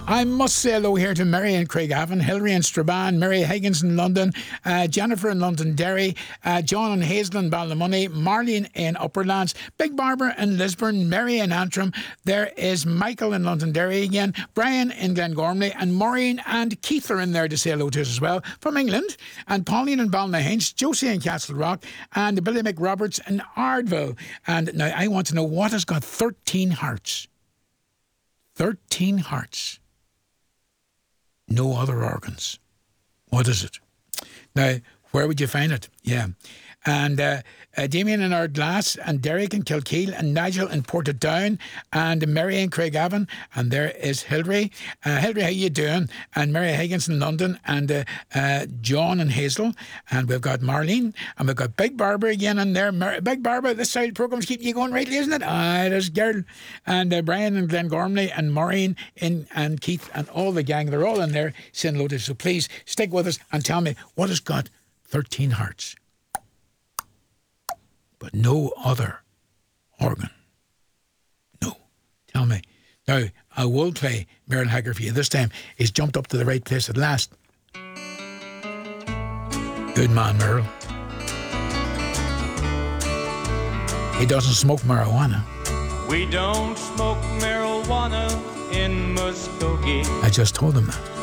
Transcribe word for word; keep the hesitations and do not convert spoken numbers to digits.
I must say hello here to Mary in Craigavon, Hilary in Strabane, Mary Higgins in London, uh, Jennifer in Londonderry, uh, John and Hazel in Ballymoney, Marlene in Upperlands, Big Barbara in Lisburn, Mary in Antrim. There is Michael in Londonderry again, Brian in Glengormley, and Maureen and Keith are in there to say hello to us as well from England, and Pauline in Ballynahinch, Josie in Castle Rock, and Billy McRoberts in Ardville. And now I want to know what has got thirteen hearts. thirteen hearts. No other organs. What is it? Now, where would you find it? Yeah. And uh, uh, Damien in Ardglass, and Derek in Kilkeel, and Nigel in Portadown, and Mary in Craigavon, and there is Hilary. Uh, Hilary, how you doing? And Mary Higgins in London, and uh, uh, John and Hazel, and we've got Marlene, and we've got Big Barbara again in there. Mar- Big Barbara, this side of the programme's keeping you going rightly, isn't it? Ah, there's girl. And uh, Brian in Glengormley, and Maureen in, and Keith, and all the gang, they're all in there saying hello to us. So please stick with us and tell me what has got thirteen hearts but no other organ. No. Tell me. Now, I will play Merle Haggard for you. This time, he's jumped up to the right place at last. Good man, Merle. He doesn't smoke marijuana. We don't smoke marijuana in Muskogee. I just told him that.